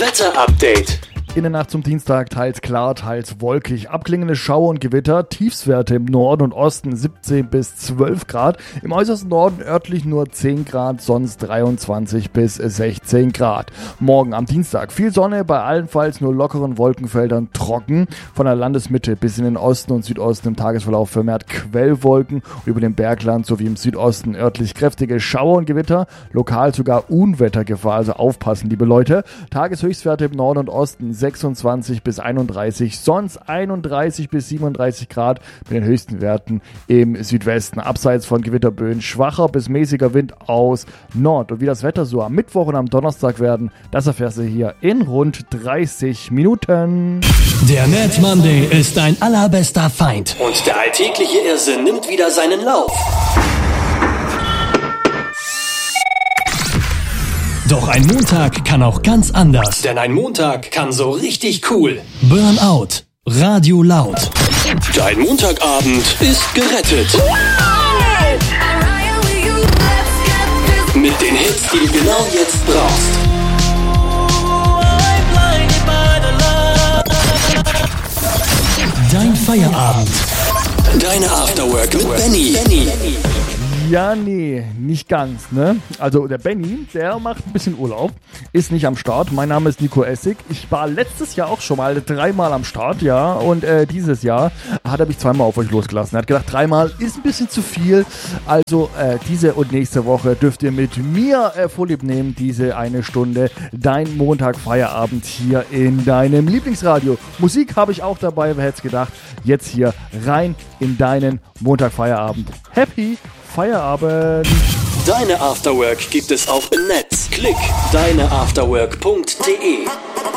Wetterupdate. In der Nacht zum Dienstag teils klar, teils wolkig. Abklingende Schauer und Gewitter, Tiefstwerte im Norden und Osten 17 bis 12 Grad. Im äußersten Norden örtlich nur 10 Grad, sonst 23 bis 16 Grad. Morgen am Dienstag viel Sonne, bei allenfalls nur lockeren Wolkenfeldern trocken. Von der Landesmitte bis in den Osten und Südosten im Tagesverlauf vermehrt Quellwolken. Über dem Bergland sowie im Südosten örtlich kräftige Schauer und Gewitter. Lokal sogar Unwettergefahr, also aufpassen, liebe Leute. Tageshöchstwerte im Norden und Osten 26 bis 31, sonst 31 bis 37 Grad mit den höchsten Werten im Südwesten. Abseits von Gewitterböen schwacher bis mäßiger Wind aus Nord. Und wie das Wetter so am Mittwoch und am Donnerstag werden, das erfährst du hier in rund 30 Minuten. Der Mad Monday ist dein allerbester Feind. Und der alltägliche Irrsinn nimmt wieder seinen Lauf. Doch ein Montag kann auch ganz anders. Denn ein Montag kann so richtig cool. Burnout. Radio laut. Dein Montagabend ist gerettet. Mit den Hits, die du genau jetzt brauchst. Dein Feierabend. Deine Afterwork mit Benny. Ja, nee, nicht ganz, ne? Also der Benny, der macht ein bisschen Urlaub, ist nicht am Start. Mein Name ist Nico Essig. Ich war letztes Jahr auch schon mal 3-mal am Start, ja. Und dieses Jahr hat er mich 2-mal auf euch losgelassen. Er hat gedacht, 3-mal ist ein bisschen zu viel. Also diese und nächste Woche dürft ihr mit mir Vorlieb nehmen, diese eine Stunde. Dein Montag-Feierabend hier in deinem Lieblingsradio. Musik habe ich auch dabei, wer hätte es gedacht. Jetzt hier rein in deinen Montag-Feierabend. Happy Feierabend. Deine Afterwork gibt es auch im Netz. Klick deineafterwork.de.